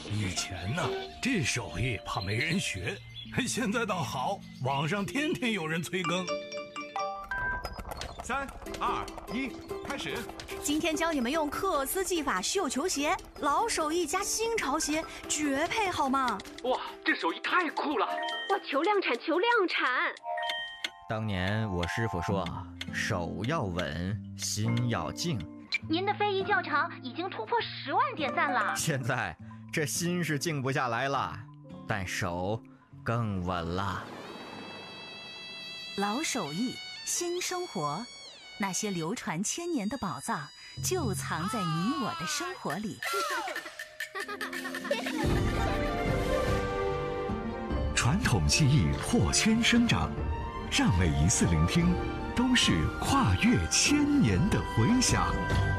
以前呢，这手艺怕没人学，现在倒好，网上天天有人催更。 3、2、1，开始！ 今天教你们用克斯技法绣球鞋，老手艺加新潮鞋，绝配好吗？ 哇，这手艺太酷了！ 哇，求量产，求量产！ 当年我师傅说，手要稳，心要静。 您的非遗教程已经突破10万点赞了。 现在这心是静不下来了，但手更稳了。 老手艺，新生活，那些流传千年的宝藏，就藏在你我的生活里。 传统技艺破圈生长，让每一次聆听都是跨越千年的回响。